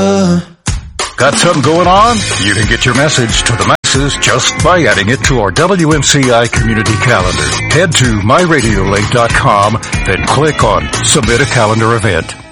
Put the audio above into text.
Got something going on? You can get your message to the masses just by adding it to our WMCI community calendar. Head to myradiolink.com, then click on Submit a Calendar Event.